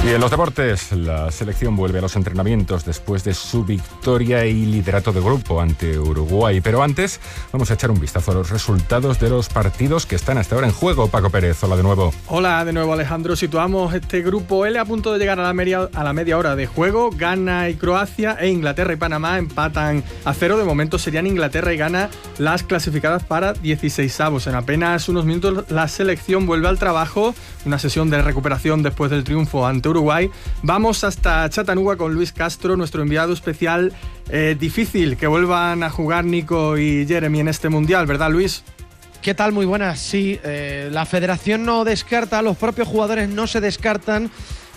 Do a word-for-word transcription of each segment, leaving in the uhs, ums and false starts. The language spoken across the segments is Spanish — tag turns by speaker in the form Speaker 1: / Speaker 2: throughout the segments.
Speaker 1: Y en los deportes, la selección vuelve a los entrenamientos después de su victoria y liderato de grupo ante Uruguay. Pero antes, vamos a echar un vistazo a los resultados de los partidos que están hasta ahora en juego. Paco Pérez, hola de nuevo.
Speaker 2: Hola de nuevo, Alejandro. Situamos este grupo L a punto de llegar a la media, a la media hora de juego. Ghana y Croacia e Inglaterra y Panamá empatan a cero. De momento serían Inglaterra y Ghana las clasificadas para dieciseisavos. En apenas unos minutos la selección vuelve al trabajo. Una sesión de recuperación después del triunfo ante Uruguay. Vamos hasta Chattanooga con Luis Castro, nuestro enviado especial. Eh, difícil que vuelvan a jugar Nico y Jeremy en este Mundial, ¿verdad, Luis?
Speaker 3: ¿Qué tal? Muy buenas. Sí, eh, la federación no descarta, los propios jugadores no se descartan,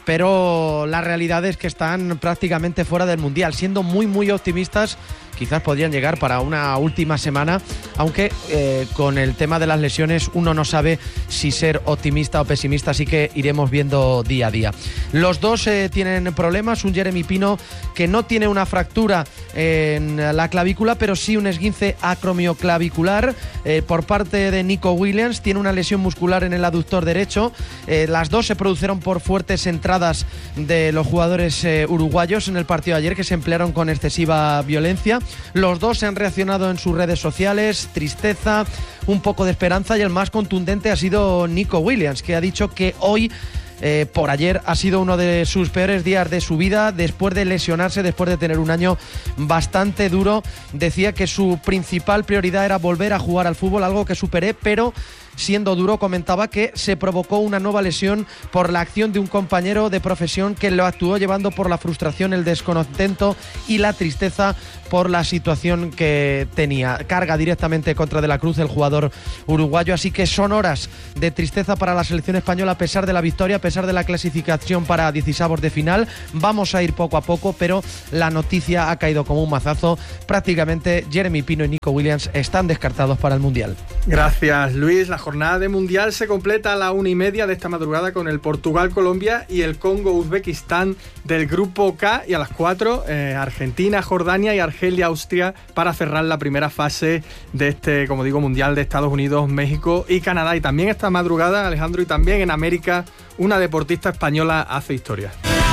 Speaker 3: pero la realidad es que están prácticamente fuera del Mundial, siendo muy muy optimistas. Quizás podrían llegar para una última semana, aunque eh, con el tema de las lesiones uno no sabe si ser optimista o pesimista, así que iremos viendo día a día. Los dos eh, tienen problemas, un Jeremy Pino que no tiene una fractura en la clavícula, pero sí un esguince acromioclavicular. Eh, por parte de Nico Williams tiene una lesión muscular en el aductor derecho. Eh, las dos se produjeron por fuertes entradas de los jugadores eh, uruguayos en el partido de ayer, que se emplearon con excesiva violencia. Los dos se han reaccionado en sus redes sociales, tristeza, un poco de esperanza, y el más contundente ha sido Nico Williams, que ha dicho que hoy, eh, por ayer, ha sido uno de sus peores días de su vida después de lesionarse, después de tener un año bastante duro. Decía que su principal prioridad era volver a jugar al fútbol, algo que superé, pero siendo duro, comentaba que se provocó una nueva lesión por la acción de un compañero de profesión que lo actuó llevando por la frustración, el descontento y la tristeza por la situación que tenía. Carga directamente contra De la Cruz el jugador uruguayo, así que son horas de tristeza para la selección española a pesar de la victoria, a pesar de la clasificación para dieciseisavos de final. Vamos a ir poco a poco, pero la noticia ha caído como un mazazo. Prácticamente Jeremy Pino y Nico Williams están descartados para el Mundial.
Speaker 2: Gracias, Luis. La jornada de Mundial se completa a la una y media de esta madrugada con el Portugal-Colombia y el Congo-Uzbekistán del Grupo K, y a las cuatro eh, Argentina, Jordania y Argelia-Austria para cerrar la primera fase de este, como digo, Mundial de Estados Unidos, México y Canadá. Y también esta madrugada, Alejandro, y también en América, una deportista española hace historia.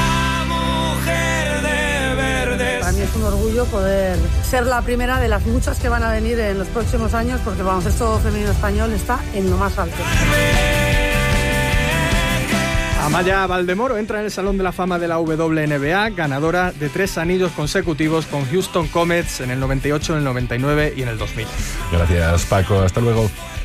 Speaker 4: Para mí es un orgullo poder ser la primera de las muchas que van a venir en los próximos años, porque el baloncesto femenino español está en lo más alto.
Speaker 2: Amaya Valdemoro entra en el Salón de la Fama de la W N B A, ganadora de tres anillos consecutivos con Houston Comets en el noventa y ocho, en el noventa y nueve y en el dos mil.
Speaker 1: Gracias, Paco. Hasta luego.